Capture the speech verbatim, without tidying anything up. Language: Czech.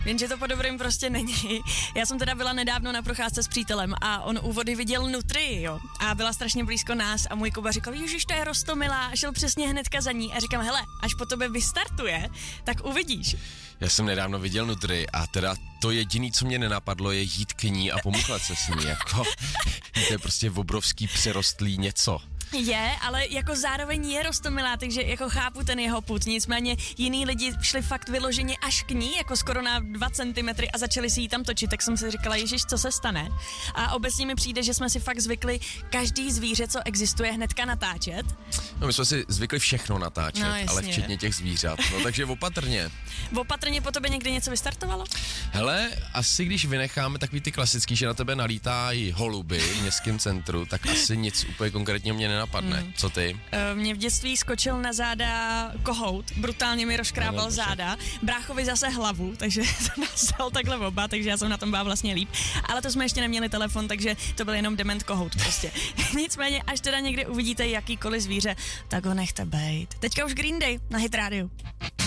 jenže to po dobrým prostě není. Já jsem teda byla nedávno na procházce s přítelem a on u vody viděl nutrii, jo. A byla strašně blízko nás a můj Kuba říkal, ježiš, to je roztomilá, a šel přesně hnedka za ní a říkám, hele, až po tobě vystartuje, tak uvidíš. Já jsem nedávno viděl nutrii a teda to jediné, co mě nenapadlo, je jít k ní a pomuklat se s ní, jako to je prostě obrovský přerostlý něco. Je, ale jako zároveň je roztomilá, takže jako chápu ten jeho pud, nicméně jiný lidi šli fakt vyloženě až k ní, jako skoro na dva centimetry a začali si jí tam točit, tak jsem si říkala, ježiš, co se stane? A obecně mi přijde, že jsme si fakt zvykli každý zvíře, co existuje, hnedka natáčet. No my jsme si zvykli všechno natáčet, no, ale včetně těch zvířat, no takže opatrně. Opatrně po tobě někdy něco vystartovalo? Hele, asi když vynecháme takový ty klasický, že na tebe nalítají holuby v městském centru, tak asi nic úplně konkrétního mě nenapadne. Hmm. Co ty? Uh, mě v dětství skočil na záda kohout, brutálně mi rozkrábal ano, záda, bráchovi zase hlavu, takže to nás dal takhle oba, takže já jsem na tom byla vlastně líp. Ale to jsme ještě neměli telefon, takže to byl jenom dement kohout prostě. Nicméně, až teda někdy uvidíte jakýkoliv zvíře, tak ho nechte bejt. Teďka už Green Day na Hit Radio.